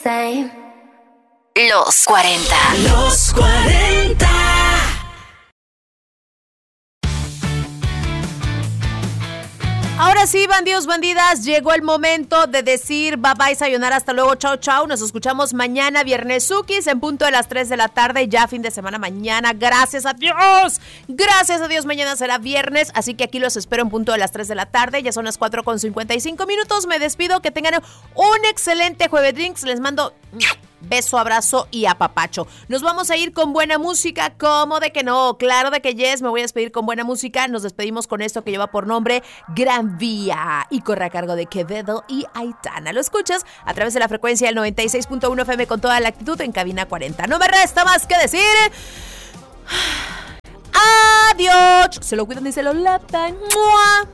same. Los 40. Los 40. Ahora sí, bandidos, bandidas, llegó el momento de decir bye bye, sayonara, hasta luego, chao, chao. Nos escuchamos mañana, viernesukis, en punto de las 3 de la tarde, ya fin de semana mañana. Gracias a Dios, mañana será viernes, así que aquí los espero en punto de las 3 de la tarde. Ya son las 4:55. Me despido, que tengan un excelente Jueves Drinks. Les mando beso, abrazo y apapacho. Nos vamos a ir con buena música. ¿Cómo de que no? Claro de que yes, me voy a despedir con buena música. Nos despedimos con esto que lleva por nombre Gran Vía y corre a cargo de Quevedo y Aitana. Lo escuchas a través de la frecuencia del 96.1 FM con toda la actitud en cabina 40. No me resta más que decir adiós. Se lo cuidan y se lo lapan. ¡Mua!